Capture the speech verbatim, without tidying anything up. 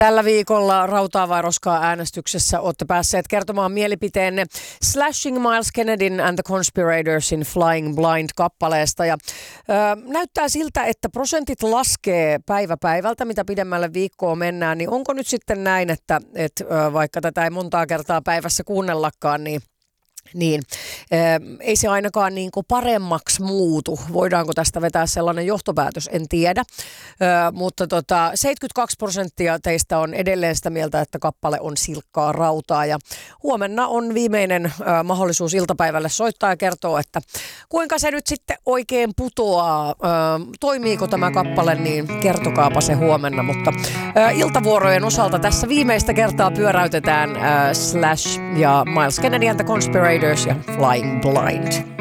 Tällä viikolla rautaa vai roskaa äänestyksessä olette päässeet kertomaan mielipiteenne Slashing Myles Kennedyn and the Conspiratorsin Flying Blind-kappaleesta. Ja, ö, näyttää siltä, että prosentit laskee päivä päivältä, mitä pidemmälle viikkoa mennään. Niin onko nyt sitten näin, että et, ö, vaikka tätä ei montaa kertaa päivässä kuunnellakaan, niin Niin, ei se ainakaan niin kuin paremmaksi muutu. Voidaanko tästä vetää sellainen johtopäätös? En tiedä, mutta tota, seitsemänkymmentäkaksi prosenttia teistä on edelleen sitä mieltä, että kappale on silkkaa rautaa. Ja huomenna on viimeinen mahdollisuus iltapäivälle soittaa ja kertoa, että kuinka se nyt sitten oikein putoaa. Toimiiko tämä kappale, niin kertokaapa se huomenna. Mutta iltavuorojen osalta tässä viimeistä kertaa pyöräytetään Slash ja Myles Kennedy and the Conspirator ja Flying Blind.